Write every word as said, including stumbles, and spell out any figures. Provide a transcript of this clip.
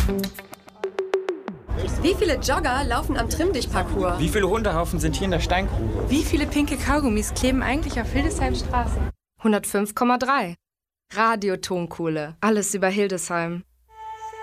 Wie viele Jogger laufen am Trimm-Dich-Parcours? Wie viele Hundehaufen sind hier in der Steingrube? Wie viele pinke Kaugummis kleben eigentlich auf Hildesheims Straßen? hundertfünf Komma drei. Radio Tonkohle. Alles über Hildesheim.